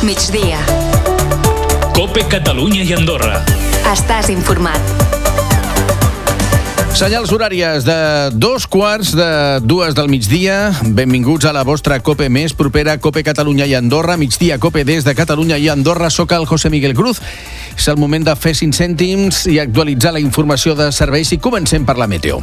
migdia. COPE Catalunya i Andorra. Estàs informat. Senyals horàries de 2:45 del migdia. Benvinguts a la vostra COPE més propera, COPE Catalunya i Andorra. Migdia COPE des de Catalunya i Andorra. Soc el José Miguel Cruz. És el moment de fer 5 cèntims i actualitzar la informació de serveis i comencem per la meteo.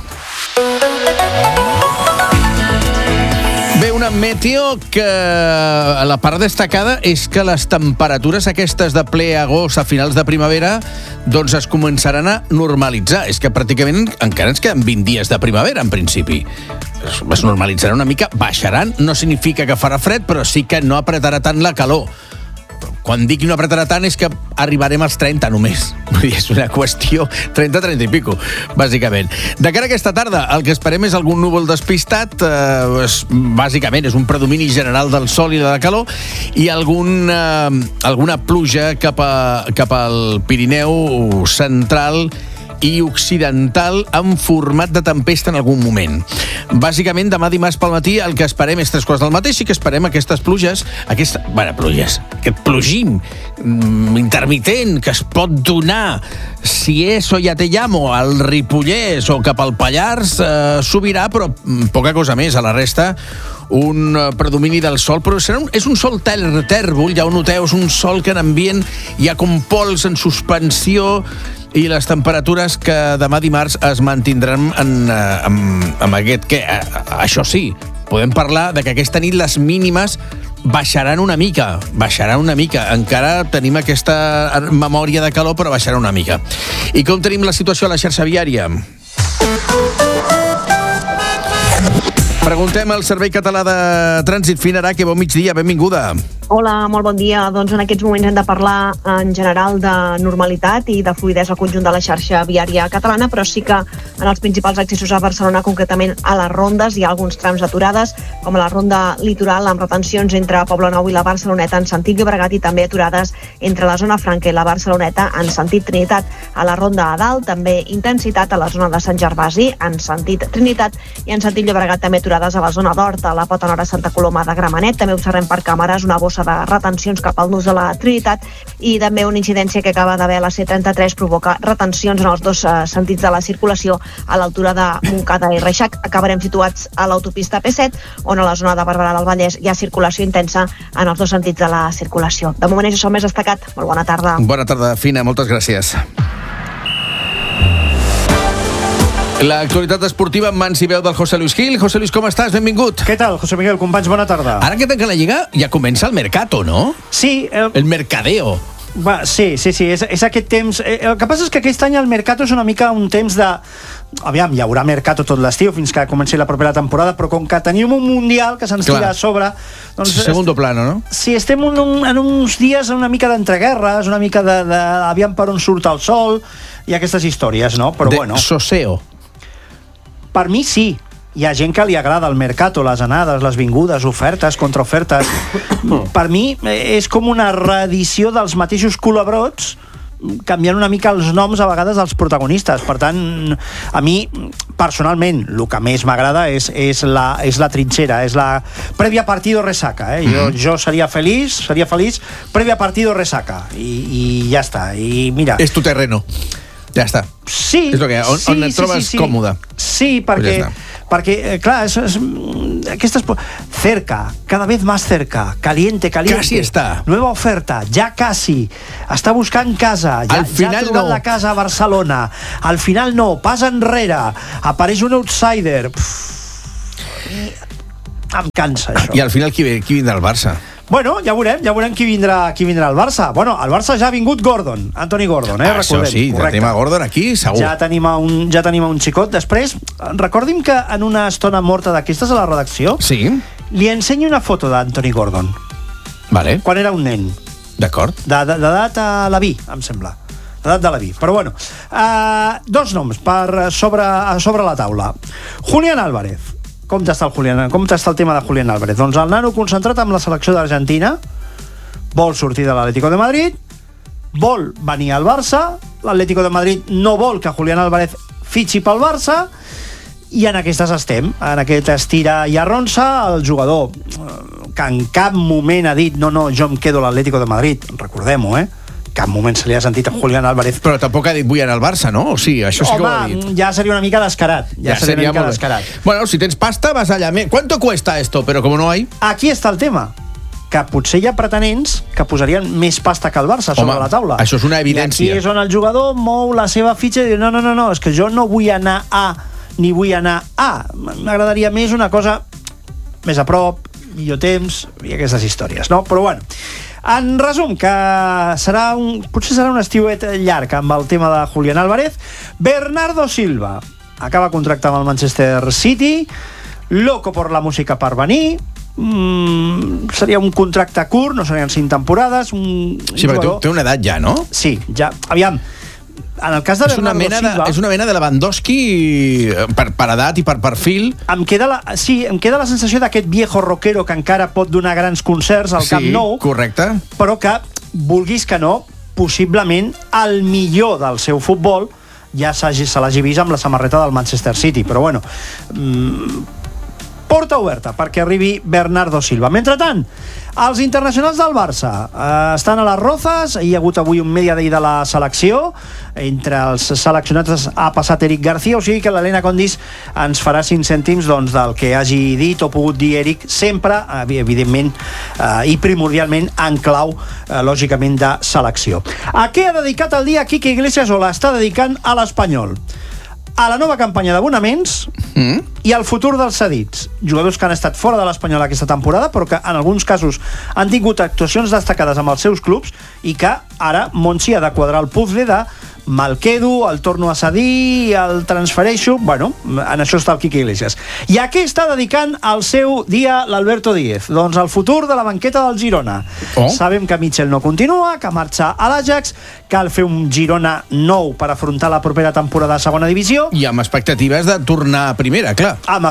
Bé, una meteo que la part destacada és que les temperatures aquestes de ple agost a finals de primavera doncs es començaran a normalitzar. És que pràcticament encara ens queden 20 dies de primavera, en principi. Es normalitzaran una mica, baixaran, no significa que farà fred, però sí que no apretarà tant la calor. Quan dic no apretarà tant és que arribarem als 30 només. És una qüestió 30 i pico, bàsicament. De cara a aquesta tarda, el que esperem és algun núvol despistat. Bàsicament és un predomini general del sol i de la calor i alguna pluja cap al Pirineu central i occidental en format de tempesta en algun moment. Bàsicament, demà dimarts pel matí el que esperem és 3 quarts del matí, sí que esperem aquestes pluges, aquest plogim intermitent que es pot donar si eso ya te llamo al Ripollès o cap al Pallars, subirà, però poca cosa més. A la resta, un predomini del sol, però és un sol tèrbol, ja ho noteu, és un sol que en ambient hi ha com pols en suspensió i les temperatures que demà dimarts es mantindran amb aquest que, això sí, podem parlar de que aquesta nit les mínimes baixaran una mica. Encara tenim aquesta memòria de calor, però baixarà una mica. I com tenim la situació a la xarxa viària? Preguntem al Servei Català de Trànsit. Finarà, que bon migdia, benvinguda. Hola, molt bon dia. Doncs en aquests moments hem de parlar en general de normalitat i de fluïdesa al conjunt de la xarxa viària catalana, però sí que en els principals accessos a Barcelona, concretament a les rondes, hi ha alguns trams aturades, com a la ronda litoral, amb retencions entre Poblenou i la Barceloneta en sentit Llobregat i també aturades entre la zona Franca i la Barceloneta en sentit Trinitat. A la ronda a dalt, també intensitat a la zona de Sant Gervasi en sentit Trinitat i en sentit Llobregat també aturades a la zona d'Horta, a la Pota Nord a Santa Coloma de Gramenet. També observem per càmeres una bossa de retencions cap al nus de la Trinitat i també una incidència que acaba d'haver a la C33 provoca retencions en els dos sentits de la circulació a l'altura de Montcada i Reixac. Acabarem situats a l'autopista P7, on a la zona de Barberà del Vallès hi ha circulació intensa en els dos sentits de la circulació. De moment és això més destacat. Molt bona tarda. Bona tarda, Fina, moltes gràcies. L'actualitat esportiva en mans i veu del José Luis Gil. José Luis, com estàs? Benvingut. Què tal, José Miguel? Companys, bona tarda. Ara que tanca la Lliga ja comença el mercato, no? Sí. El mercadeo. Sí, és aquest temps. El que passa és que aquest any el mercato és una mica un temps de... Aviam, hi haurà mercato tot l'estiu fins que comenci la propera temporada, però com que tenim un mundial que se'ns tira a sobre... Doncs, segundo plano, no? Sí, estem en uns dies una mica d'entreguerres, una mica de aviam per on surt el sol i aquestes històries, no? Però bueno... Soseo. Per mi sí. Hi ha gent que li agrada el mercato, les anades, les vingudes, ofertes, contraofertes. Per mi és com una reedició dels mateixos culebrots, canviant una mica els noms a vegades dels protagonistes. Per tant, a mi, personalment, el que més m'agrada és la trinxera, és la prèvia partido resaca. Jo seria feliç, prèvia partido resaca. I ja està. I mira... És tu terreno. Ja està. Sí. És on et trobes còmode. Sí, perquè clar, aquestes... Cerca, cada vez más cerca, caliente. Casi está. Nueva oferta, ya casi. Està buscant casa, ja ha trobat la casa a Barcelona. Al final no, pas enrere. Apareix un outsider. Em cansa, això. I al final qui vindrà al Barça? Bueno, ja veurem qui vindrà al Barça. Bueno, al Barça ja ha vingut Gordon, Anthony Gordon, Això sí, ja tenim a Gordon aquí, segur. Ja tenim un xicot. Després, recordi'm que en una estona morta d'aquestes a la redacció, sí, li ensenyo una foto d'Anthony Gordon. Vale. Quan era un nen. D'acord. D'edat a Leví, em sembla. D'edat de Leví. Però bueno, dos noms sobre la taula. Julián Álvarez. Com està el tema de Julián Álvarez? Doncs el nano concentrat amb la selecció d'Argentina, vol sortir de l'Atlético de Madrid, vol venir al Barça, l'Atlético de Madrid no vol que Julián Álvarez fitxi pel Barça, i en aquestes estem, en aquest estira i arronsa. El jugador que en cap moment ha dit no, jo em quedo a l'Atlético de Madrid, recordem-ho, cap moment se li ha sentit a Julián Álvarez. Però tampoc ha dit vull anar al Barça, no? O sigui, això sí que ho ha dit. Ja seria una mica descarat. Ja seria una mica descarat. Bueno, si tens pasta, vas allà. ¿Cuánto cuesta esto? Pero como no hay... Aquí està el tema, que potser hi ha pretenents que posarien més pasta que el Barça sobre la taula. Això és una evidència. I aquí és on el jugador mou la seva fitxa i diu no, és que jo no vull anar a ni vull anar a. M'agradaria més una cosa més a prop, millor temps i aquestes històries, no? Però bueno, en resum, que potser serà un estiuet llarg amb el tema de Julián Álvarez. Bernardo Silva acaba contracte amb el Manchester City, loco por la música per venir, seria un contracte curt, no serien 5 temporades. Sí, perquè té una edat ja, no? Sí, ja, aviam, en el cas de Bernardo Silva... És una mena de Lewandowski per edat i per perfil. Em queda la sensació d'aquest viejo rockero que encara pot donar grans concerts al Camp Nou. Sí, correcte. Però que, vulguis que no, possiblement el millor del seu futbol ja se l'hagi vist amb la samarreta del Manchester City. Però bueno, porta oberta perquè arribi Bernardo Silva. Mentrestant, els internacionals del Barça estan a les Rozas. Hi ha hagut avui un media day de la selecció. Entre els seleccionats ha passat Eric García, o sigui que l'Helena Condis ens farà 5 cèntims del que hagi dit o pogut dir Eric, sempre, evidentment, i primordialment en clau, lògicament, de selecció. A què ha dedicat el dia Quique Iglesias, o l'està dedicant a l'Espanyol? A la nova campanya d'abonaments i al futur dels cedits. Jugadors que han estat fora de l'Espanyol aquesta temporada, però que en alguns casos han tingut actuacions destacades amb els seus clubs i que ara Monchi ha de quadrar el puzzle de me'l quedo, el torno a cedir, el transfereixo. Bueno, en això està el Quique Iglesias. I a què està dedicant el seu dia l'Alberto Díez? Doncs al futur de la banqueta del Girona. Sabem que Mitchell no continua, que marxa a l'Ajax, cal fer un Girona nou per afrontar la propera temporada a segona divisió. I amb expectatives de tornar a primera, clar. Amb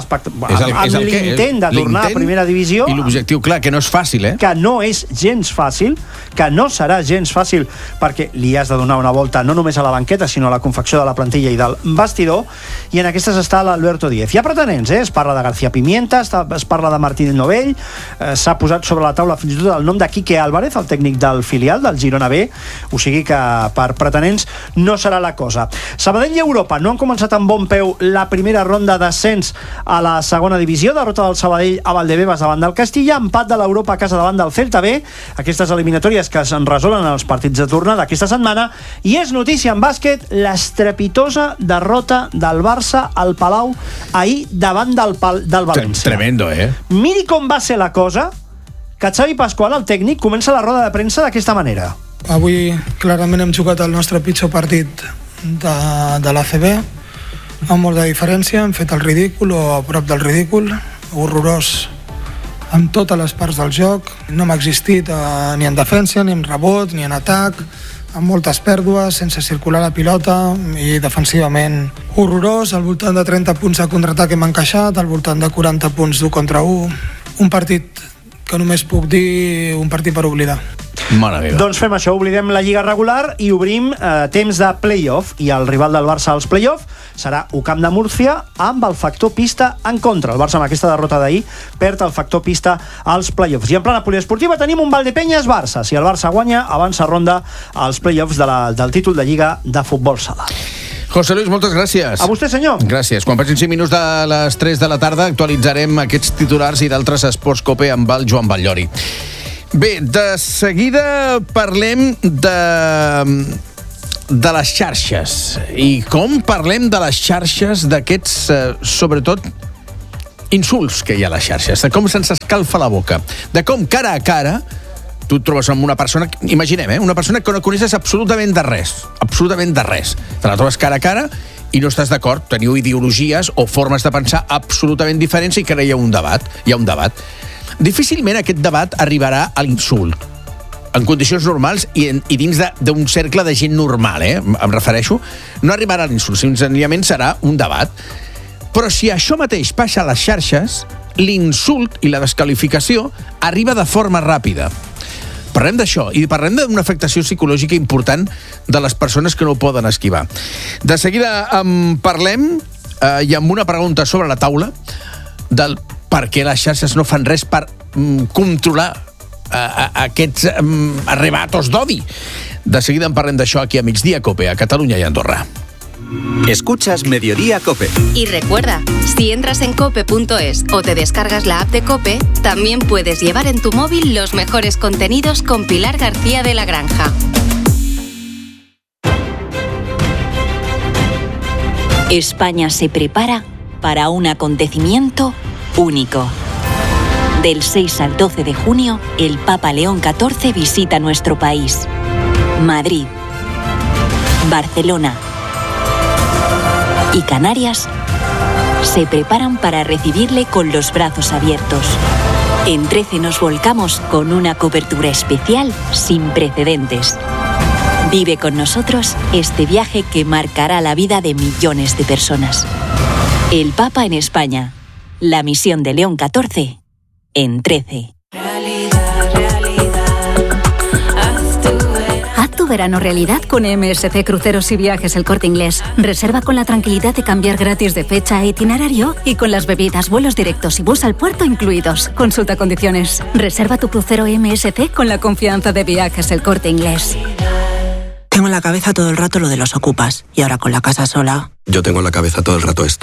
l'intent de tornar a primera divisió. I l'objectiu, clar, que no és fàcil, que no és gens fàcil, que no serà gens fàcil, perquè li has de donar una volta no només a la banqueta, sinó a la confecció de la plantilla i del vestidor, i en aquestes està l'Alberto Díez. Hi ha pretenents, es parla de García Pimienta, es parla de Martín Novell, s'ha posat sobre la taula fins i tot el nom de Quique Álvarez, el tècnic del filial del Girona B, o sigui que per pretenents no serà la cosa. Sabadell i Europa no han començat amb bon peu la primera ronda d'ascens a la segona divisió, derrota del Sabadell a Valdebebas davant del Castilla, empat de l'Europa a casa davant del Celta B, aquestes eliminatòries que es resolen en els partits de tornada aquesta setmana. I és notícia en bàsquet l'estrepitosa derrota del Barça al Palau ahir davant del València. Tremendo, Miri com va ser la cosa, que Xavi Pascual, el tècnic, comença la roda de premsa d'aquesta manera. Avui clarament hem jugat el nostre pitjor partit de l'ACB, amb molta diferència, hem fet el ridícul o a prop del ridícul, horrorós amb totes les parts del joc, no hem existit ni en defensa, ni en rebot, ni en atac, amb moltes pèrdues, sense circular la pilota i defensivament horrorós, al voltant de 30 punts de contraatac hem encaixat, al voltant de 40 punts d'1 contra 1, un partit que només puc dir un partit per oblidar. Doncs fem això, oblidem la lliga regular i obrim temps de play-off, i el rival del Barça als play-off serà UCAM de Múrcia amb el factor pista en contra. El Barça amb aquesta derrota d'ahir perd el factor pista als play-offs. I en plana poliesportiva tenim un Valdepeñas-Barça. Si el Barça guanya, avança ronda als play-offs del títol de Lliga de Futbol Sala. José Luis, moltes gràcies. A vostè, senyor. Gràcies. Quan passin 5 minuts de les 3 de la tarda actualitzarem aquests titulars i d'altres esports Cope amb el Joan Batllori. Bé, de seguida parlem de les xarxes. I com parlem de les xarxes d'aquests, sobretot, insults que hi ha a les xarxes, de com se'ns escalfa la boca, de com cara a cara tu et trobes amb una persona, imaginem, una persona que no coneixes absolutament de res, te la trobes cara a cara i no estàs d'acord, teniu ideologies o formes de pensar absolutament diferents i que hi ha un debat. Difícilment aquest debat arribarà a l'insult, en condicions normals i dins d'un cercle de gent normal, em refereixo, no arribarà a l'insult, senzillament serà un debat. Però si això mateix passa a les xarxes, l'insult i la desqualificació arriba de forma ràpida. Parlem d'això i parlem d'una afectació psicològica important de les persones que no ho poden esquivar. De seguida en parlem i amb una pregunta sobre la taula del per què les xarxes no fan res per controlar aquests arrebatos d'odi. De seguida en parlem d'això aquí a Migdia Cope, a Catalunya i Andorra. Escuchas Mediodía Cope. Y recuerda, si entras en cope.es o te descargas la app de Cope, también puedes llevar en tu móvil los mejores contenidos con Pilar García de la Granja. España se prepara para un acontecimiento único. Del 6 al 12 de junio, el Papa León XIV visita nuestro país. Madrid, Barcelona y Canarias se preparan para recibirle con los brazos abiertos. En 13 nos volcamos con una cobertura especial sin precedentes. Vive con nosotros este viaje que marcará la vida de millones de personas. El Papa en España. La misión de León XIV en 13. Haz tu verano realidad con MSC Cruceros y Viajes El Corte Inglés. Reserva con la tranquilidad de cambiar gratis de fecha e itinerario y con las bebidas, vuelos directos y bus al puerto incluidos. Consulta condiciones. Reserva tu crucero MSC con la confianza de Viajes El Corte Inglés. Tengo en la cabeza todo el rato lo de los ocupas y ahora con la casa sola. Yo tengo en la cabeza todo el rato esto.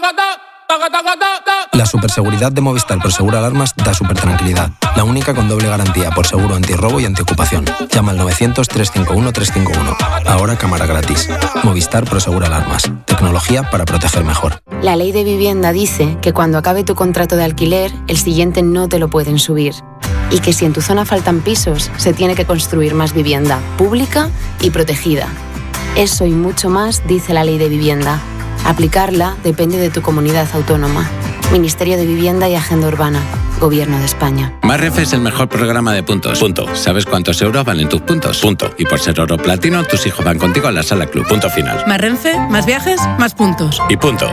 La superseguridad de Movistar Prosegur Alarmas da supertranquilidad. La única con doble garantía por seguro antirrobo y antiocupación. Llama al 900-351-351. Ahora cámara gratis. Movistar Prosegur Alarmas. Tecnología para proteger mejor. La ley de vivienda dice que cuando acabe tu contrato de alquiler, el siguiente no te lo pueden subir. Y que si en tu zona faltan pisos, se tiene que construir más vivienda, pública y protegida. Eso y mucho más dice la ley de vivienda. Aplicarla depende de tu comunidad autónoma. Ministerio de Vivienda y Agenda Urbana. Gobierno de España. Más Renfe es el mejor programa de puntos. Punto. ¿Sabes cuántos euros valen tus puntos? Punto. Y por ser oro platino, tus hijos van contigo a la sala club. Punto final. Más Renfe, más viajes, más puntos. Y punto.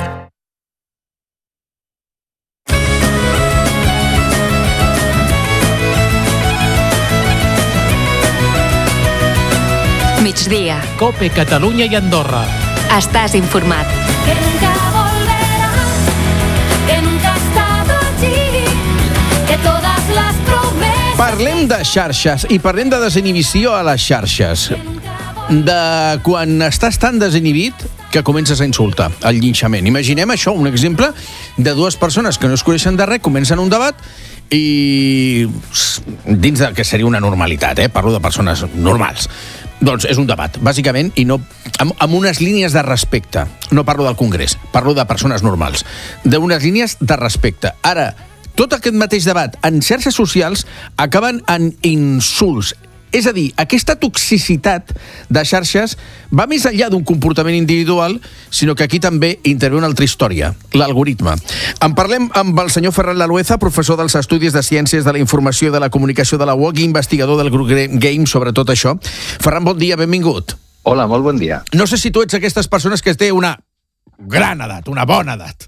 Migdia. Cope, Catalunya i Andorra. Estàs informat. Que nunca volverá, que nunca ha estado allí, que todas las promesas... Parlem de xarxes i parlem de desinhibició a les xarxes. De quan estàs tan desinhibit que comences a insultar, el linxament. Imaginem això, un exemple de dues persones que no es coneixen de res, comencen un debat i dins del que seria una normalitat, parlo de persones normals. Doncs és un debat, bàsicament, i no amb unes línies de respecte. No parlo del Congrés, parlo de persones normals. D'unes línies de respecte. Ara, tot aquest mateix debat en xarxes socials acaben en insults. És a dir, aquesta toxicitat de xarxes va més enllà d'un comportament individual, sinó que aquí també intervé una altra història, l'algoritme. En parlem amb el senyor Ferran Lalueza, professor dels Estudis de Ciències de la Informació i de la Comunicació de la UOC i investigador del grup Game sobre tot això. Ferran, bon dia, benvingut. Hola, molt bon dia. No sé si tu ets aquestes persones que té una gran edat, una bona edat.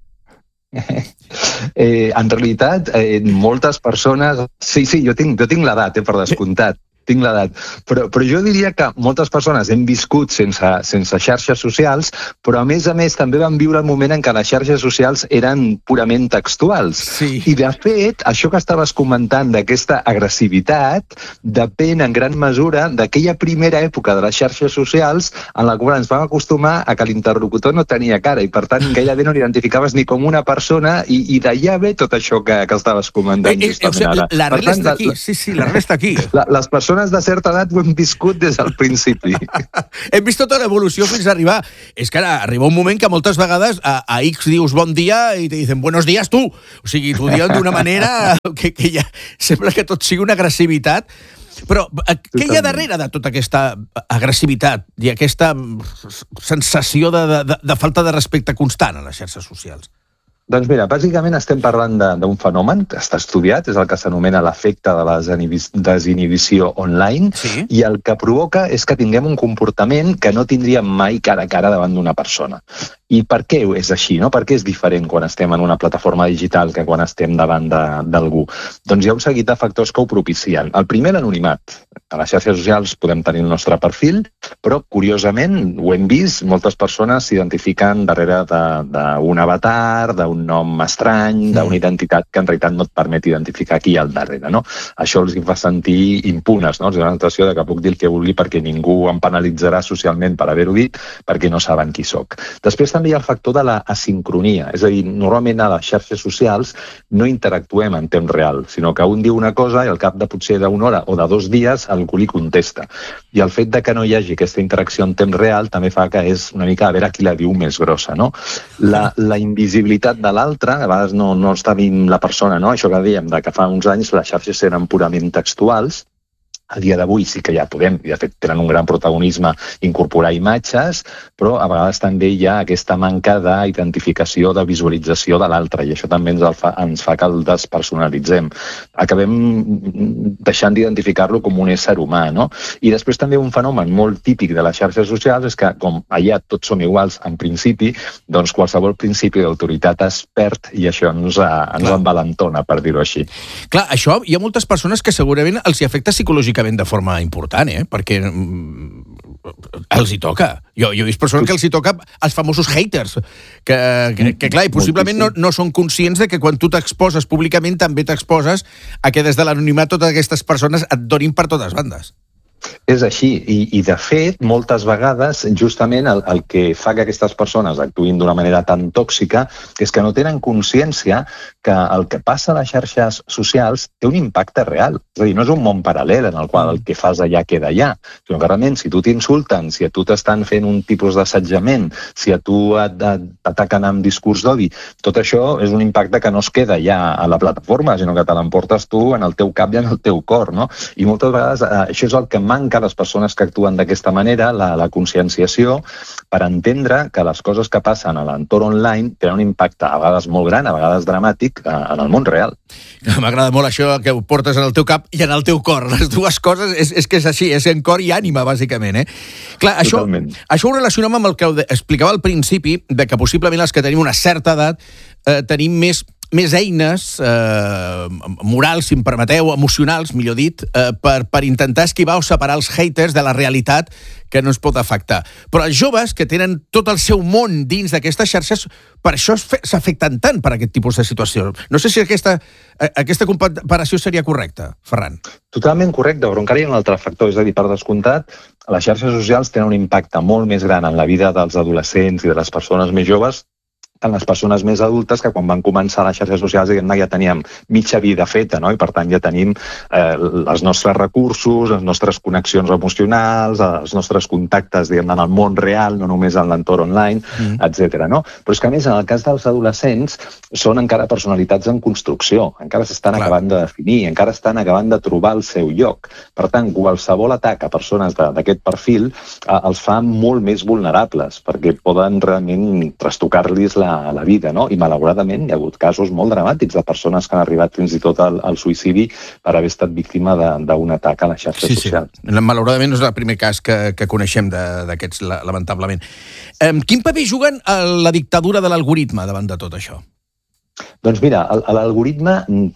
En realitat, moltes persones... Sí, jo tinc l'edat, per descomptat. Tinc l'edat. Però jo diria que moltes persones hem viscut sense xarxes socials, però a més també vam viure el moment en què les xarxes socials eren purament textuals. Sí. I de fet, això que estaves comentant d'aquesta agressivitat depèn en gran mesura d'aquella primera època de les xarxes socials en la qual ens vam acostumar a que l'interlocutor no tenia cara i per tant gairebé no l'identificaves ni com una persona i d'allà ve tot això que estaves comentant justament ara. L'arrel està aquí, sí, l'arrel està aquí. Les persones de certa edat ho hem viscut des del principi. Hem vist tota l'evolució fins a arribar. És que ara arriba un moment que moltes vegades a X dius bon dia i te dicen buenos días tu. O sigui, t'ho diuen d'una manera que ja sembla que tot sigui una agressivitat. Però què hi ha darrere de tota aquesta agressivitat i aquesta sensació de falta de respecte constant a les xarxes socials? Doncs mira, bàsicament estem parlant d'un fenomen que està estudiat, és el que s'anomena l'efecte de la desinhibició online, sí? I el que provoca és que tinguem un comportament que no tindríem mai cara a cara davant d'una persona. I per què és així, no? Per què és diferent quan estem en una plataforma digital que quan estem davant d'algú? Doncs hi ha un seguit de factors que ho propicien. El primer, l'anonimat. A les xarxes socials podem tenir el nostre perfil, però, curiosament, ho hem vist, moltes persones s'identifiquen darrere d'un avatar, d'un nom estrany, d'una identitat que en realitat no et permet identificar qui hi ha al darrere, no? Això els fa sentir impunes, no? Els dona la sensació que puc dir el que vulgui perquè ningú em penalitzarà socialment per haver-ho dit, perquè no saben qui sóc. Després també hi ha el factor de la asincronia, és a dir, normalment a les xarxes socials no interactuem en temps real, sinó que un diu una cosa i al cap de potser d'una hora o de 2 dies algú li contesta. I el fet de que no hi hagi aquesta interacció en temps real també fa que és una mica a veure qui la diu més grossa, no? La invisibilitat de l'altre, a vegades no està dient la persona, no? Això que dèiem, que fa uns anys les xarxes eren purament textuals. A dia d'avui sí que ja podem, i de fet tenen un gran protagonisme, incorporar imatges, però a vegades també hi ha aquesta manca d'identificació, de visualització de l'altre, i això també ens fa que el despersonalitzem. Acabem deixant d'identificar-lo com un ésser humà, no? I després també un fenomen molt típic de les xarxes socials és que, com allà tots som iguals en principi, doncs qualsevol principi d'autoritat es perd i això ens envalentona, per dir-ho així. Clar, això hi ha moltes persones que segurament els hi afecta psicològicament de forma important, perquè els hi toca. Jo he vist persones que els hi toca els famosos haters, que clar, i possiblement no són conscients de que quan tu t'exposes públicament també t'exposes a que des de l'anonimat totes aquestes persones et donin per totes bandes. És així, i de fet, moltes vegades, justament el que fa que aquestes persones actuïn d'una manera tan tòxica és que no tenen consciència que el que passa a les xarxes socials té un impacte real. És a dir, no és un món paral·lel en el qual el que fas allà queda allà, sinó que realment, si tu t'insulten, si a tu t'estan fent un tipus d'assetjament, si a tu t'ataquen amb discurs d'odi, tot això és un impacte que no es queda ja a la plataforma, sinó que te l'emportes tu en el teu cap i en el teu cor, no? I moltes vegades això és el que manca a les persones que actuen d'aquesta manera, la conscienciació, per entendre que les coses que passen a l'entorn online tenen un impacte a vegades molt gran, a vegades dramàtic, en el món real. M'agrada molt això que ho portes en el teu cap i en el teu cor. Les dues coses és que és així, és en cor i ànima, bàsicament. Clar, això ho relacionem amb el que explicava al principi, de que possiblement els que tenim una certa edat tenim més eines morals, si em permeteu, emocionals, millor dit, per intentar esquivar o separar els haters de la realitat que no ens pot afectar. Però els joves, que tenen tot el seu món dins d'aquestes xarxes, per això s'afecten tant per aquest tipus de situació. No sé si aquesta comparació seria correcta, Ferran. Totalment correcte, però encara hi ha un altre factor, és a dir, per descomptat, les xarxes socials tenen un impacte molt més gran en la vida dels adolescents i de les persones més joves en les persones més adultes, que quan van començar les xarxes socials, diguem-ne, ja teníem mitja vida feta, no? I per tant ja tenim els nostres recursos, les nostres connexions emocionals, els nostres contactes, diguem-ne, en el món real, no només en l'entorn online, etc. No? Però és que, a més, en el cas dels adolescents, són encara personalitats en construcció, encara s'estan acabant de definir, encara estan acabant de trobar el seu lloc. Per tant, qualsevol atac a persones d'aquest perfil els fa molt més vulnerables, perquè poden realment trastocar-los la vida, no? I malauradament hi ha hagut casos molt dramàtics de persones que han arribat fins i tot al suïcidi per haver estat víctima d'un atac a les xarxes socials. Malauradament no és el primer cas que coneixem d'aquests, lamentablement. Quin paper juguen la dictadura de l'algoritme davant de tot això? Doncs mira, l'algoritme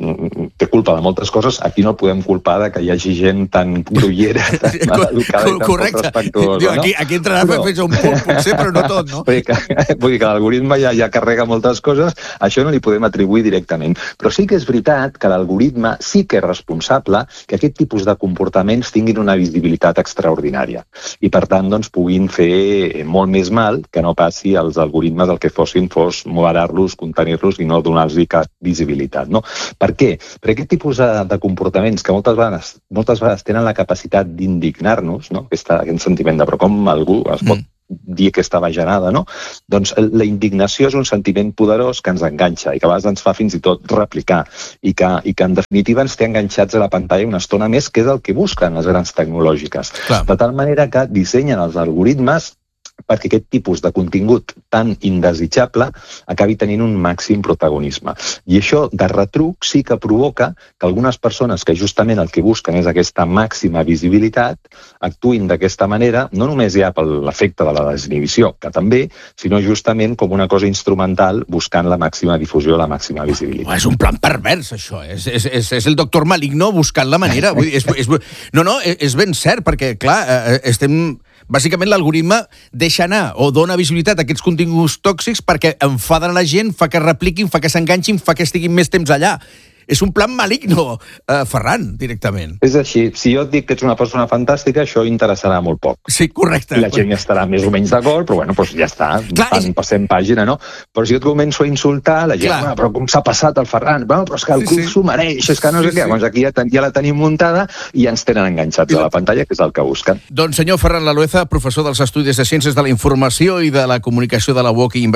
té culpa de moltes coses. Aquí no podem culpar que hi hagi gent tan grollera, tan maleducada i tan poc respectuosa. Aquí entrarà fins a un punt, potser, però no tot, no? Vull dir que l'algoritme ja carrega moltes coses, això no li podem atribuir directament. Però sí que és veritat que l'algoritme sí que és responsable que aquest tipus de comportaments tinguin una visibilitat extraordinària i, per tant, doncs, puguin fer molt més mal que no passi als algoritmes el que fos moderar-los, contenir-los i no donar-los cap visibilitat, no? Per què? Per aquest tipus de comportaments que moltes vegades tenen la capacitat d'indignar-nos, no? Aquest sentiment de però com algú es pot dir aquesta bajanada, no? Doncs la indignació és un sentiment poderós que ens enganxa i que a vegades ens fa fins i tot replicar i que en definitiva ens té enganxats a la pantalla una estona més, que és el que busquen les grans tecnològiques. De tal manera que dissenyen els algoritmes perquè aquest tipus de contingut tan indesitjable acabi tenint un màxim protagonisme. I això, de retruc, sí que provoca que algunes persones que justament el que busquen és aquesta màxima visibilitat actuïn d'aquesta manera, no només ja per l'efecte de la desinhibició, que també, sinó justament com una cosa instrumental buscant la màxima difusió, la màxima visibilitat. És un plan pervers, això. És el doctor Maligno buscant la manera. Vull dir, és ben cert, perquè, clar, estem... Bàsicament, l'algoritme deixa anar o dona visibilitat a aquests continguts tòxics perquè enfaden la gent, fa que repliquin, fa que s'enganxin, fa que estiguin més temps allà. És un plan maligno, Ferran, directament. És així. Si jo et dic que ets una persona fantàstica, això interessarà molt poc. Sí, correcte. I la gent ja estarà més o menys d'acord, però bueno, doncs ja està. Passem pàgina, no? Però si jo et començo a insultar, la gent, però com s'ha passat el Ferran? Bueno, però és que el club s'ho mereix, és que no sé què. Doncs aquí ja la tenim muntada i ja ens tenen enganxats a la pantalla, que és el que busquen. Doncs senyor Ferran Lalueza, professor dels Estudis de Ciències de la Informació i de la Comunicació de la UOC i